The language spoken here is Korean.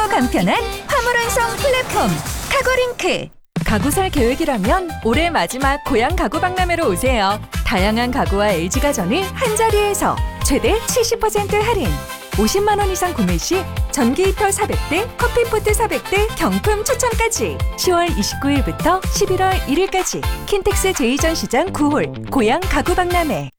간편한 화물 완성 플랫폼 카고링크. 가구 살 계획이라면 올해 마지막 고향 가구 박람회로 오세요. 다양한 가구와 LG가전을 한자리에서 최대 70% 할인. 50만 원 이상 구매 시 전기 히터 400대, 커피포트 400대 경품 추첨까지. 10월 29일부터 11월 1일까지 킨텍스 제2전시장 9홀 고향 가구 박람회.